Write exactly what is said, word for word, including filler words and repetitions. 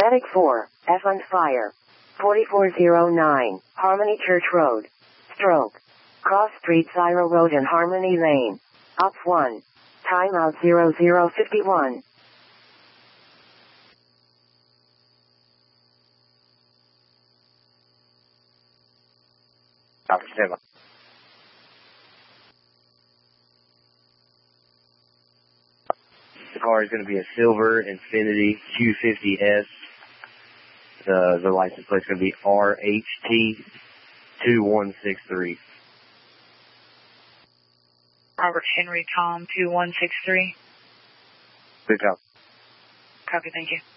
Attic four, F on fire. forty-four oh nine, Harmony Church Road. Stroke. Cross Street, Syro Road and Harmony Lane. Up one. Timeout zero zero fifty-one. Copy seven. The car is going to be a silver Infiniti Q fifty S. The, the license plate is going to be R H T two one six three. Robert Henry Tom two one six three. Good job. Copy, thank you.